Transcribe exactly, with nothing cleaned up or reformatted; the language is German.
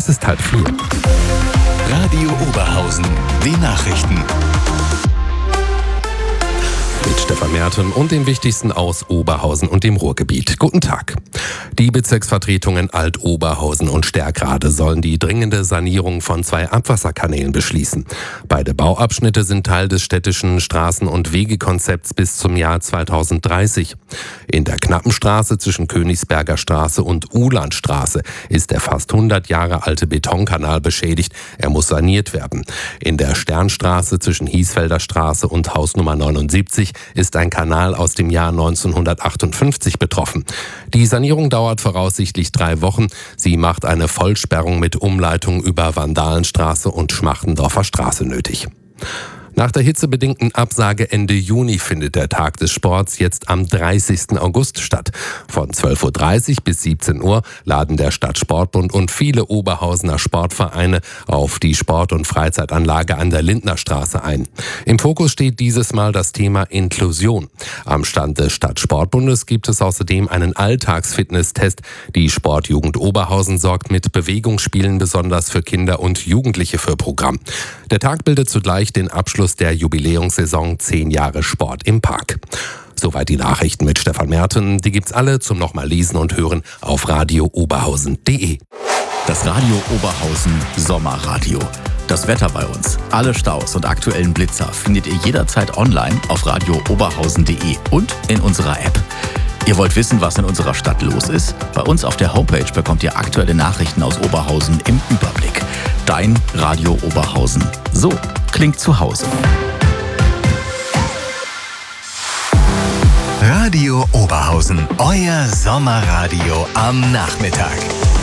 Es ist halb vier. Radio Oberhausen, die Nachrichten. Mit Stefan Merten und den wichtigsten aus Oberhausen und dem Ruhrgebiet. Guten Tag. Die Bezirksvertretungen Alt-Oberhausen und Stärkrade sollen die dringende Sanierung von zwei Abwasserkanälen beschließen. Beide Bauabschnitte sind Teil des städtischen Straßen- und Wegekonzepts bis zum Jahr zweitausenddreißig. In der Knappenstraße zwischen Königsberger Straße und Uhlandstraße ist der fast hundert Jahre alte Betonkanal beschädigt. Er muss saniert werden. In der Sternstraße zwischen Hiesfelder Straße und Hausnummer neunundsiebzig ist ein Kanal aus dem Jahr neunzehnhundertachtundfünfzig betroffen. Die Sanierung dauert voraussichtlich drei Wochen. Sie macht eine Vollsperrung mit Umleitung über Vandalenstraße und Schmachtendorfer Straße nötig. Nach der hitzebedingten Absage Ende Juni findet der Tag des Sports jetzt am dreißigsten August statt. Von zwölf Uhr dreißig bis siebzehn Uhr laden der Stadtsportbund und viele Oberhausener Sportvereine auf die Sport- und Freizeitanlage an der Lindnerstraße ein. Im Fokus steht dieses Mal das Thema Inklusion. Am Stand des Stadtsportbundes gibt es außerdem einen Alltagsfitnesstest. Die Sportjugend Oberhausen sorgt mit Bewegungsspielen besonders für Kinder und Jugendliche für Programm. Der Tag bildet zugleich den Abschluss der Jubiläumssaison zehn Jahre Sport im Park. Soweit die Nachrichten mit Stefan Merten. Die gibt's alle zum nochmal lesen und hören auf radio oberhausen punkt de. Das Radio Oberhausen Sommerradio. Das Wetter bei uns, alle Staus und aktuellen Blitzer findet ihr jederzeit online auf radio oberhausen punkt de und in unserer App. Ihr wollt wissen, was in unserer Stadt los ist? Bei uns auf der Homepage bekommt ihr aktuelle Nachrichten aus Oberhausen im Überblick. Dein Radio Oberhausen. So klingt zu Hause. Radio Oberhausen, euer Sommerradio am Nachmittag.